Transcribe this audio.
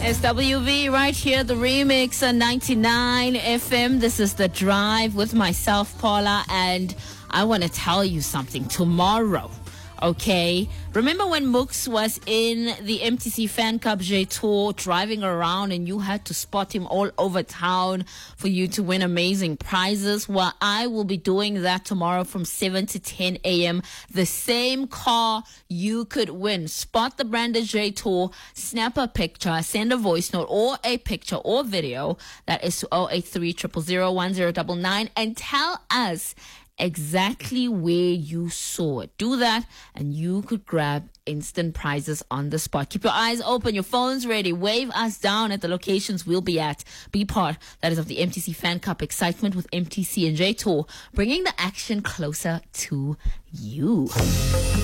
SWV right here, the remix on 99 FM. This is The Drive with myself, Paula, and I want to tell you something. Tomorrow, okay? Remember when Mooks was in the MTC Fan Club J Tour driving around and you had to spot him all over town for you to win amazing prizes? Well, I will be doing that tomorrow from 7 to 10 a.m. The same car you could win. Spot the Branded J Tour, snap a picture, send a voice note or a picture or video. That is to 083 000 1099 and tell us exactly where you saw it. Do that and you could grab instant prizes on the spot. Keep your eyes open, your phones ready. Wave us down at the locations we'll be at. Be part, that is, of the MTC Fan Cup excitement with MTC and J Tour, bringing the action closer to you.